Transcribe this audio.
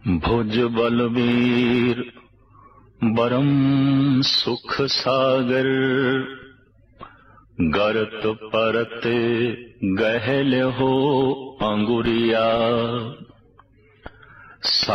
भुज बलवीर बरम सुख सागर, गरत परत गहल हो अंगुरिया।